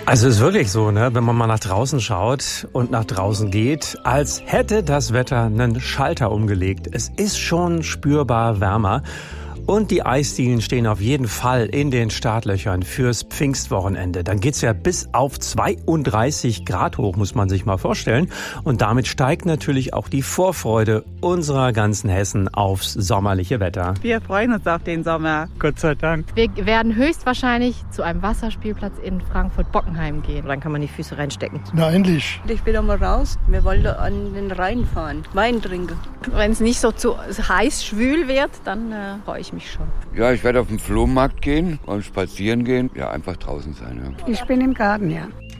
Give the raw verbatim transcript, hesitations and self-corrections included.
Also es ist wirklich so, ne, wenn man mal nach draußen schaut und nach draußen geht, als hätte das Wetter einen Schalter umgelegt. Es ist schon spürbar wärmer. Und die Eisdielen stehen auf jeden Fall in den Startlöchern fürs Pfingstwochenende. Dann geht's ja bis auf zweiunddreißig Grad hoch, muss man sich mal vorstellen. Und damit steigt natürlich auch die Vorfreude unserer ganzen Hessen aufs sommerliche Wetter. Wir freuen uns auf den Sommer. Gott sei Dank. Wir werden höchstwahrscheinlich zu einem Wasserspielplatz in Frankfurt-Bockenheim gehen. Dann kann man die Füße reinstecken. Na endlich. Ich will doch mal raus. Wir wollen an den Rhein fahren, Wein trinken. Wenn es nicht so zu heiß, schwül wird, dann äh, freue ich mich schon. Ja, ich werde auf den Flohmarkt gehen und spazieren gehen. Ja, einfach draußen sein. Ja. Ich bin im Garten, ja.